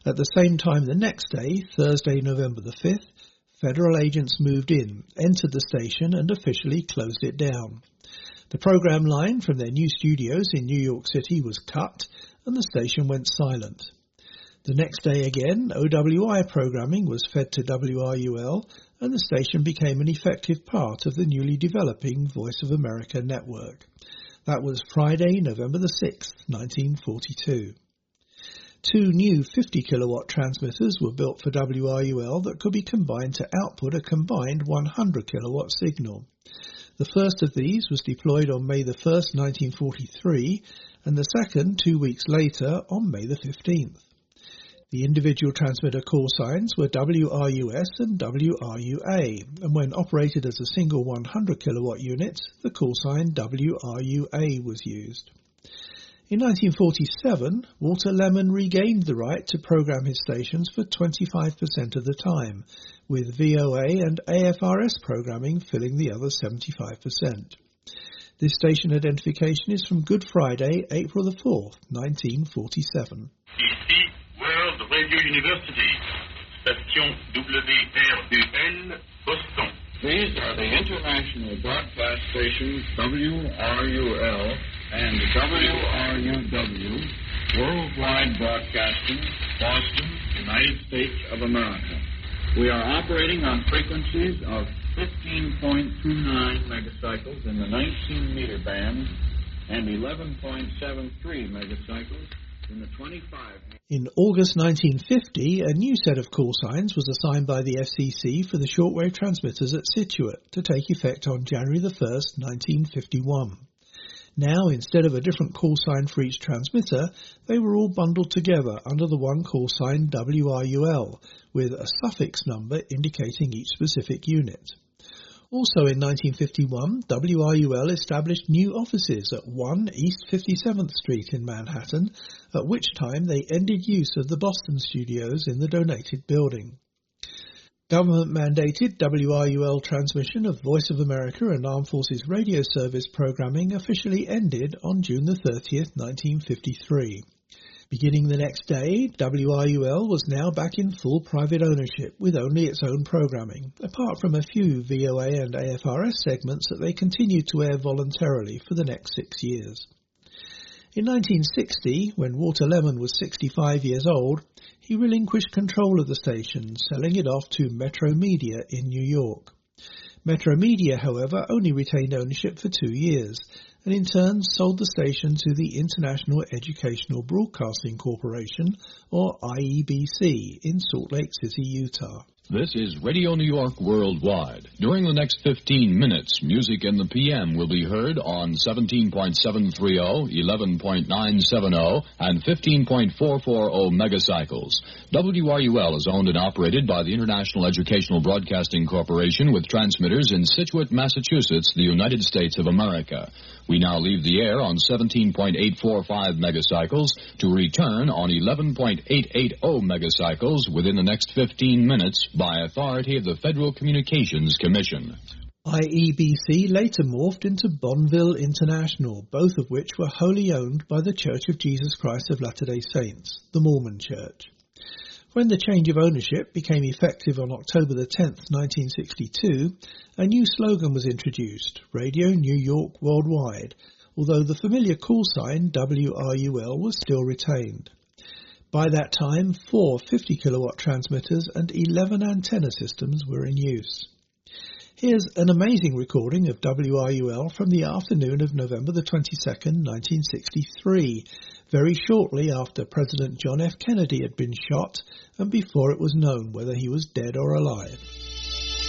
At the same time the next day, Thursday, November the 5th, federal agents moved in, entered the station and officially closed it down. The program line from their new studios in New York City was cut and the station went silent. The next day again, OWI programming was fed to WRUL and the station became an effective part of the newly developing Voice of America network. That was Friday, November the 6th, 1942. Two new 50-kilowatt transmitters were built for WRUL that could be combined to output a combined 100-kilowatt signal. The first of these was deployed on May the 1st, 1943, and the second 2 weeks later on May the 15th. The individual transmitter call signs were WRUS and WRUA, and when operated as a single 100-kilowatt unit, the call sign WRUA was used. In 1947, Walter Lemon regained the right to program his stations for 25% of the time, with VOA and AFRS programming filling the other 75%. This station identification is from Good Friday, April the 4th, 1947. Ici, World Radio University, station WRUL, Boston. These are the international broadcast stations WRUL and WRUW, Worldwide Broadcasting, Boston, United States of America. We are operating on frequencies of 15.29 megacycles in the 19-meter band and 11.73 megacycles in the 25. In August 1950, a new set of call signs was assigned by the FCC for the shortwave transmitters at Scituate to take effect on January the 1st, 1951. Now, instead of a different call sign for each transmitter, they were all bundled together under the one call sign WRUL, with a suffix number indicating each specific unit. Also in 1951, WRUL established new offices at 1 East 57th Street in Manhattan, at which time they ended use of the Boston studios in the donated building. Government-mandated WRUL transmission of Voice of America and Armed Forces Radio Service programming officially ended on June the 30th, 1953. Beginning the next day, WRUL was now back in full private ownership with only its own programming, apart from a few VOA and AFRS segments that they continued to air voluntarily for the next 6 years. In 1960, when Walter Lemon was 65 years old, he relinquished control of the station, selling it off to Metro Media in New York. Metro Media, however, only retained ownership for 2 years, and in turn sold the station to the International Educational Broadcasting Corporation, or IEBC, in Salt Lake City, Utah. This is Radio New York Worldwide. During the next 15 minutes, music in the PM will be heard on 17.730, 11.970, and 15.440 megacycles. WRUL is owned and operated by the International Educational Broadcasting Corporation with transmitters in Scituate, Massachusetts, the United States of America. We now leave the air on 17.845 megacycles to return on 11.880 megacycles within the next 15 minutes by authority of the Federal Communications Commission. IEBC later morphed into Bonneville International, both of which were wholly owned by the Church of Jesus Christ of Latter-day Saints, the Mormon Church. When the change of ownership became effective on October the 10th, 1962, a new slogan was introduced, Radio New York Worldwide, although the familiar call sign WRUL was still retained. By that time, 4 50-kilowatt transmitters and 11 antenna systems were in use. Here's an amazing recording of WRUL from the afternoon of November the 22nd, 1963, very shortly after President John F. Kennedy had been shot and before it was known whether he was dead or alive.